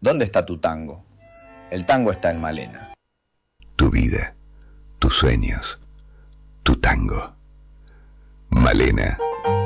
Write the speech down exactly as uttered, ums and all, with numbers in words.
¿Dónde está tu tango? El tango está en Malena. Tu vida, tus sueños, tu tango. Malena.